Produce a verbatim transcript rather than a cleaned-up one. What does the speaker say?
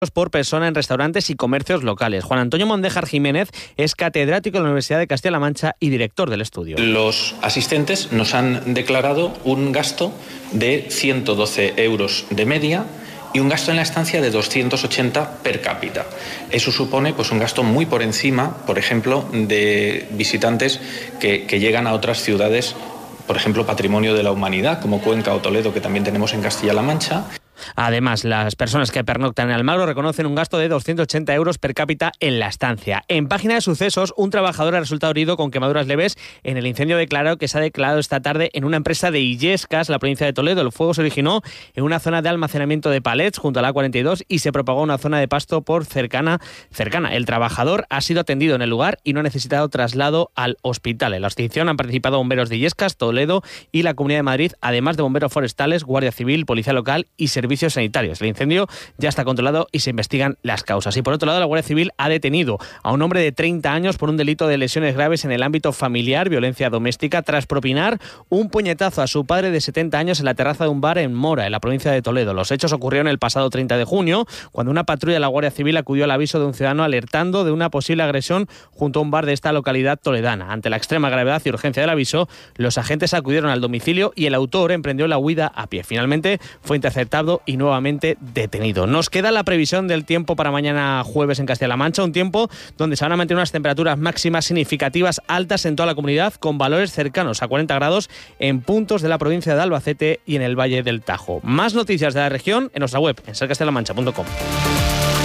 por persona en restaurantes y comercios locales. Juan Antonio Mondéjar Jiménez es catedrático de la Universidad de Castilla-La Mancha y director del estudio. Los asistentes nos han declarado un gasto de ciento doce euros de media y un gasto en la estancia de doscientos ochenta per cápita. Eso supone pues, un gasto muy por encima, por ejemplo, de visitantes que, que llegan a otras ciudades, por ejemplo, Patrimonio de la Humanidad, como Cuenca o Toledo, que también tenemos en Castilla-La Mancha. Además, las personas que pernoctan en Almagro reconocen un gasto de doscientos ochenta euros per cápita en la estancia. En página de sucesos, un trabajador ha resultado herido con quemaduras leves en el incendio declarado que se ha declarado esta tarde en una empresa de Illescas, la provincia de Toledo. El fuego se originó en una zona de almacenamiento de palets junto a la A cuarenta y dos y se propagó a una zona de pasto por cercana, cercana. El trabajador ha sido atendido en el lugar y no ha necesitado traslado al hospital. En la extinción han participado bomberos de Illescas, Toledo y la Comunidad de Madrid, además de bomberos forestales, Guardia Civil, Policía Local y servicios sanitarios. El incendio ya está controlado y se investigan las causas. Y por otro lado, la Guardia Civil ha detenido a un hombre de treinta años por un delito de lesiones graves en el ámbito familiar, violencia doméstica, tras propinar un puñetazo a su padre de setenta años en la terraza de un bar en Mora, en la provincia de Toledo. Los hechos ocurrieron el pasado treinta de junio, cuando una patrulla de la Guardia Civil acudió al aviso de un ciudadano alertando de una posible agresión junto a un bar de esta localidad toledana. Ante la extrema gravedad y urgencia del aviso, los agentes acudieron al domicilio y el autor emprendió la huida a pie. Finalmente fue interceptado y nuevamente detenido. Nos queda la previsión del tiempo para mañana jueves en Castilla-La Mancha, un tiempo donde se van a mantener unas temperaturas máximas significativas altas en toda la comunidad, con valores cercanos a cuarenta grados en puntos de la provincia de Albacete y en el Valle del Tajo. Más noticias de la región en nuestra web, en ser castilla la mancha punto com.